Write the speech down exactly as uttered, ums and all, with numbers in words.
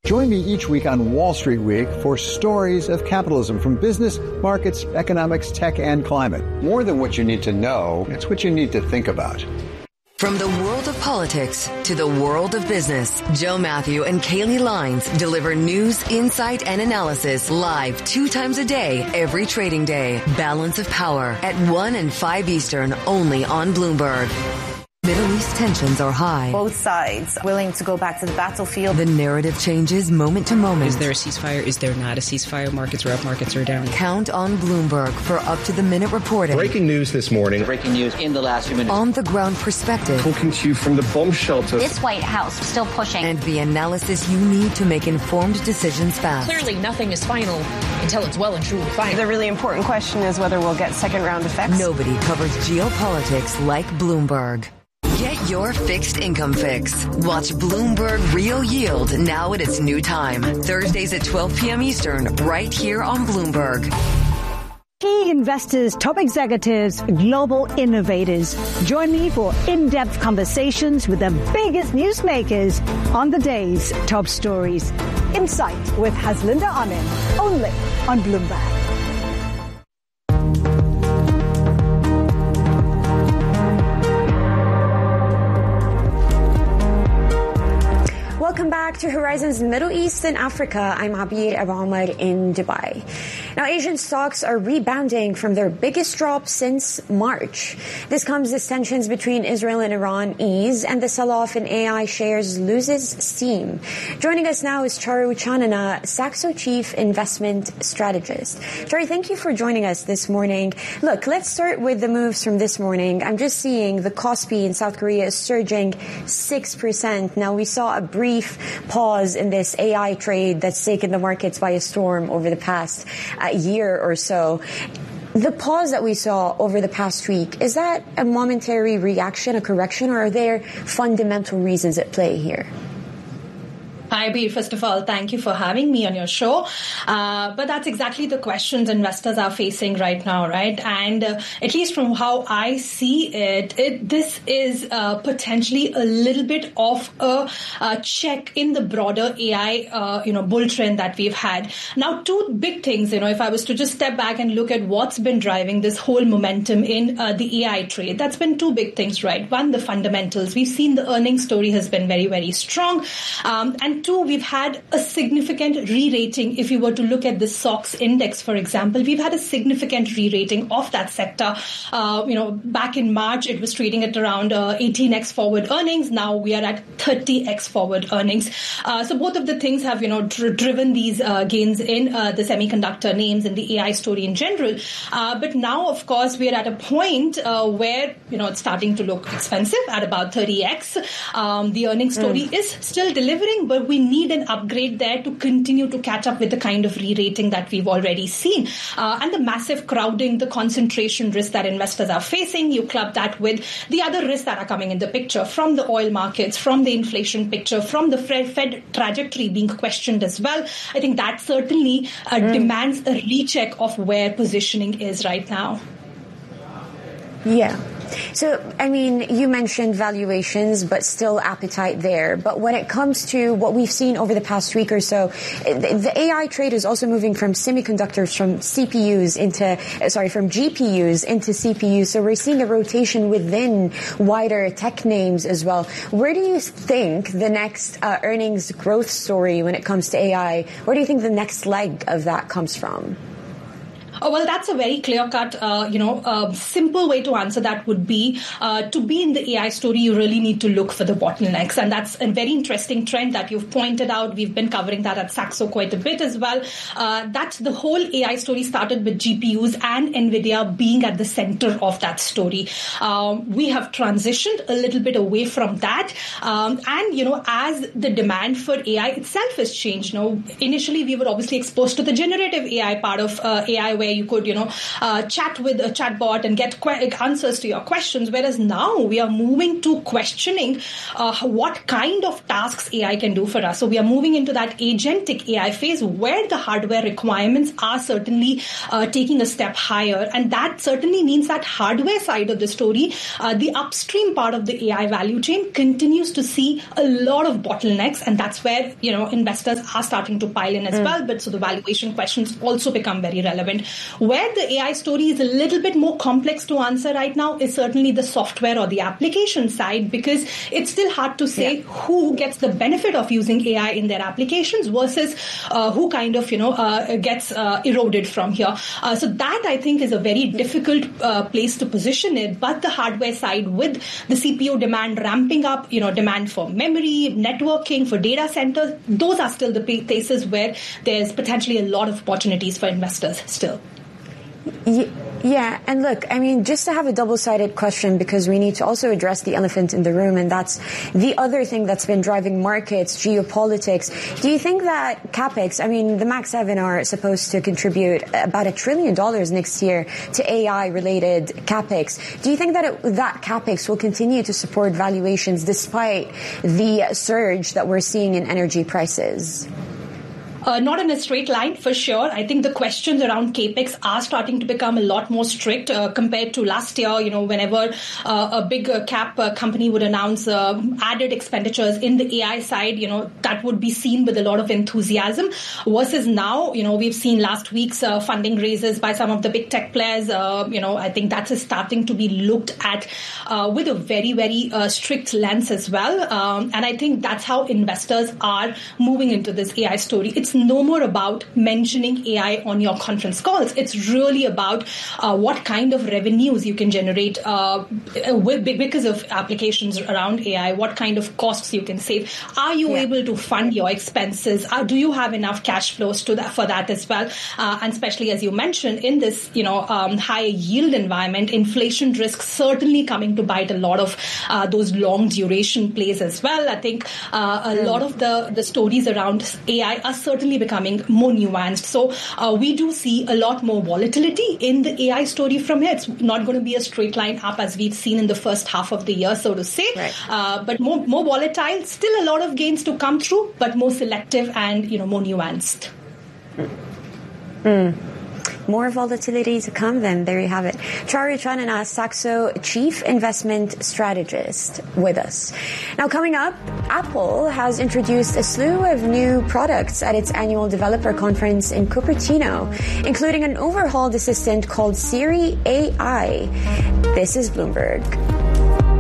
Join me each week on Wall Street Week for stories of capitalism from business, markets, economics, tech, and climate. More than what you need to know, it's what you need to think about. From the world of politics to the world of business, Joe Matthew and Kaylee Lines deliver news, insight, and analysis live two times a day, every trading day. Balance of Power at one and five Eastern, only on Bloomberg. Middle East tensions are high. Both sides willing to go back to the battlefield. The narrative changes moment to moment. Is there a ceasefire? Is there not a ceasefire? Markets are up, markets are down. Count on Bloomberg for up-to-the-minute reporting. Breaking news this morning. Breaking news in the last few minutes. On-the-ground perspective. Talking to you from the bomb shelter. This White House still pushing. And the analysis you need to make informed decisions fast. Clearly, nothing is final until it's well and truly final. The really important question is whether we'll get second-round effects. Nobody covers geopolitics like Bloomberg. Get your fixed income fix. Watch Bloomberg Real Yield now at its new time. Thursdays at twelve p.m. Eastern, right here on Bloomberg. Key investors, top executives, global innovators. Join me for in-depth conversations with the biggest newsmakers on the day's top stories. Insight with Haslinda Anand, only on Bloomberg. Welcome back to Horizons Middle East and Africa. I'm Abir Ahmad in Dubai. Now, Asian stocks are rebounding from their biggest drop since March. This comes as tensions between Israel and Iran ease and the sell-off in A I shares loses steam. Joining us now is Charu Chanana, Saxo Chief Investment Strategist. Charu, thank you for joining us this morning. Look, let's start with the moves from this morning. I'm just seeing the Kospi in South Korea is surging six percent. Now, we saw a brief pause in this A I trade that's taken the markets by a storm over the past uh, year or so. The pause that we saw over the past week, is that a momentary reaction, a correction, or are there fundamental reasons at play here? Hi, Abir. First of all, thank you for having me on your show. Uh, but that's exactly the questions investors are facing right now, right? And uh, at least from how I see it, it this is uh, potentially a little bit of a, a check in the broader A I, uh, you know, bull trend that we've had. Now, two big things, you know, if I was to just step back and look at what's been driving this whole momentum in uh, the A I trade, that's been two big things, right? One, the fundamentals. We've seen the earnings story has been very, very strong. Um, and two, we've had a significant re-rating. If you were to look at the S O X index, for example, we've had a significant re-rating of that sector. Uh, you know, back in March, it was trading at around uh, eighteen x forward earnings. Now we are at thirty x forward earnings. Uh, so both of the things have, you know, dr- driven these uh, gains in uh, the semiconductor names and the A I story in general. Uh, but now, of course, we are at a point uh, where, you know, it's starting to look expensive at about thirty x. Um, the earnings story mm. is still delivering, but we need an upgrade there to continue to catch up with the kind of re-rating that we've already seen. Uh, and the massive crowding, the concentration risk that investors are facing, you club that with the other risks that are coming in the picture from the oil markets, from the inflation picture, from the Fed trajectory being questioned as well. I think that certainly uh, mm. demands a recheck of where positioning is right now. Yeah. So, I mean, you mentioned valuations, but still appetite there. But when it comes to what we've seen over the past week or so, the A I trade is also moving from semiconductors, from C P Us into, sorry, from G P Us into C P Us. So we're seeing a rotation within wider tech names as well. Where do you think the next uh, earnings growth story when it comes to A I, where do you think the next leg of that comes from? Oh, well, that's a very clear-cut, uh, you know, uh, simple way to answer that would be uh, to be in the A I story, you really need to look for the bottlenecks. And that's a very interesting trend that you've pointed out. We've been covering that at Saxo quite a bit as well. Uh, that the whole A I story started with G P Us and NVIDIA being at the center of that story. Um, we have transitioned a little bit away from that. Um, and, you know, as the demand for A I itself has changed, you know, initially we were obviously exposed to the generative A I part of uh, A I where you could, you know, uh, chat with a chatbot and get que- answers to your questions. Whereas now we are moving to questioning uh, what kind of tasks A I can do for us. So we are moving into that agentic A I phase where the hardware requirements are certainly uh, taking a step higher. And that certainly means that hardware side of the story, uh, the upstream part of the A I value chain continues to see a lot of bottlenecks. And that's where, you know, investors are starting to pile in as mm. well. But so the valuation questions also become very relevant. Where the A I story is a little bit more complex to answer right now is certainly the software or the application side, because it's still hard to say yeah. who gets the benefit of using A I in their applications versus uh, who kind of, you know, uh, gets uh, eroded from here. Uh, so that, I think, is a very difficult uh, place to position it. But the hardware side, with the C P U demand ramping up, you know, demand for memory, networking, for data centers, those are still the places where there's potentially a lot of opportunities for investors still. Yeah, and look, I mean, just to have a double-sided question, because we need to also address the elephant in the room, and that's the other thing that's been driving markets, geopolitics. Do you think that CapEx, I mean, the Mag seven are supposed to contribute about a trillion dollars next year to A I-related CapEx. Do you think that it, that CapEx will continue to support valuations despite the surge that we're seeing in energy prices? Uh, not in a straight line, for sure. I think the questions around capex are starting to become a lot more strict uh, compared to last year. You know, whenever uh, a big uh, cap uh, company would announce uh, added expenditures in the A I side, you know, that would be seen with a lot of enthusiasm. Versus now, you know, we've seen last week's uh, funding raises by some of the big tech players. Uh, you know, I think that's starting to be looked at uh, with a very, very uh, strict lens as well. Um, and I think that's how investors are moving into this A I story. It's no more about mentioning A I on your conference calls. It's really about uh, what kind of revenues you can generate uh, with, because of applications around A I, what kind of costs you can save. Are you yeah. able to fund your expenses? Uh, do you have enough cash flows to that, for that as well? Uh, and especially, as you mentioned, in this, you know, um, high yield environment, inflation risk certainly coming to bite a lot of uh, those long duration plays as well. I think uh, a mm. lot of the, the stories around A I are certainly becoming more nuanced. So uh, we do see a lot more volatility in the A I story from here. It's not going to be a straight line up as we've seen in the first half of the year, so to say, right. uh, but more more volatile. Still a lot of gains to come through, but more selective and, you know, more nuanced. Mm. More volatility to come then. There you have it. Charya Chanana, Saxo Chief Investment Strategist, with us. Now coming up, Apple has introduced a slew of new products at its annual developer conference in Cupertino, including an overhauled assistant called Siri A I. This is Bloomberg.